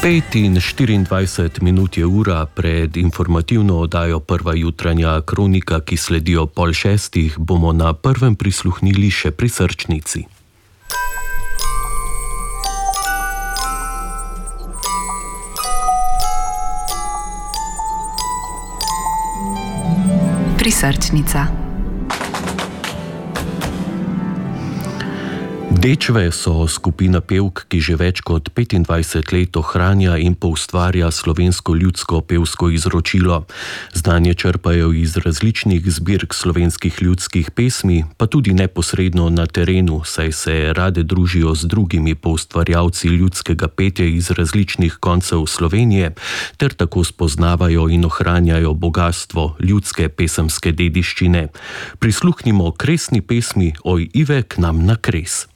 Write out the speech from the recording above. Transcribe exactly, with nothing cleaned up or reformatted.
pet in štiriindvajset minut je ura. Pred informativno oddajo Prva jutranja kronika, ki sledijo pol šestih, bomo na prvem prisluhnili še prisrčnici. Prisrčnica. Dečve so skupina pevk, ki že več kot petindvajset let ohranja in poustvarja slovensko ljudsko pevsko izročilo. Znanje črpajo iz različnih zbirk slovenskih ljudskih pesmi, pa tudi neposredno na terenu, saj se rade družijo z drugimi poustvarjalci ljudskega petja iz različnih koncev Slovenije, ter tako spoznavajo in ohranjajo bogastvo ljudske pesemske dediščine. Prisluhnimo kresni pesmi Oj, Ive, k nam na kres.